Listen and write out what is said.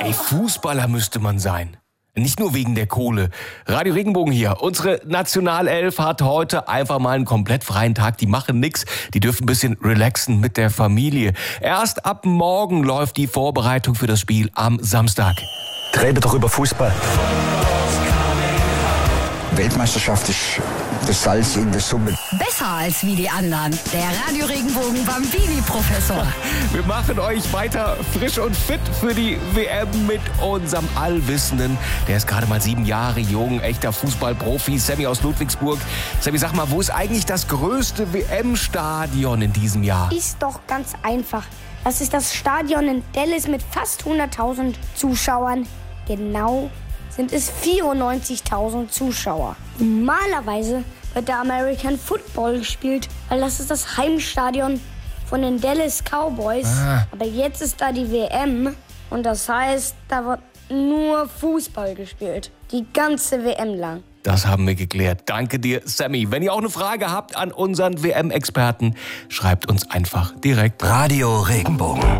Ey, Fußballer müsste man sein. Nicht nur wegen der Kohle. Radio Regenbogen hier. Unsere Nationalelf hat heute einfach mal einen komplett freien Tag. Die machen nix. Die dürfen ein bisschen relaxen mit der Familie. Erst ab morgen läuft die Vorbereitung für das Spiel am Samstag. Rede doch über Fußball. Weltmeisterschaft ist das Salz in der Suppe. Besser als wie die anderen. Der Radio Regenbogen Bambini-Professor. Wir machen euch weiter frisch und fit für die WM mit unserem Allwissenden. Der ist gerade mal 7 Jahre jung, echter Fußballprofi, Sammy aus Ludwigsburg. Sammy, sag mal, wo ist eigentlich das größte WM-Stadion in diesem Jahr? Ist doch ganz einfach. Das ist das Stadion in Dallas mit fast 100.000 Zuschauern. Genau sind es 94.000 Zuschauer. Normalerweise wird der American Football gespielt, weil das ist das Heimstadion von den Dallas Cowboys. Aber jetzt ist da die WM und das heißt, da wird nur Fußball gespielt. Die ganze WM lang. Das haben wir geklärt. Danke dir, Sammy. Wenn ihr auch eine Frage habt an unseren WM-Experten, schreibt uns einfach direkt. Radio Regenbogen.